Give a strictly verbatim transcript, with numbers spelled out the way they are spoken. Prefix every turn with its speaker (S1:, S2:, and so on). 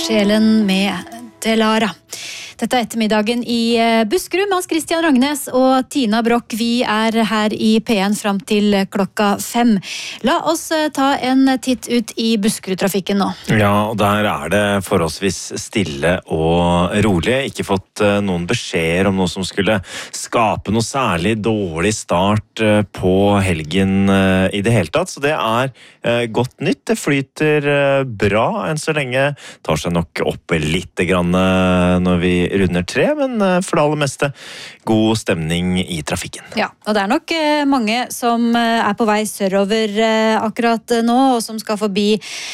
S1: Sjelen med Delara. Dette er ettermiddagen i Buskerud med Hans Christian Ragnes og Tina Brock. Vi er her i P en frem til klokka fem. La oss ta en titt ut i Buskerud-trafikken nå.
S2: Ja, og der er det forholdsvis stille og rolig. Ikke fått noen beskjeder om noe som skulle skape noe særlig dårlig start på helgen i det hele tatt. Så det er godt nytt. Det flyter bra enn så lenge. Tar seg nok opp litt grann når vi runder tre, men for det aller meste god stemning i trafikken.
S1: Ja, og det er nok mange som er på vei sørover akkurat nå, og som skal forbi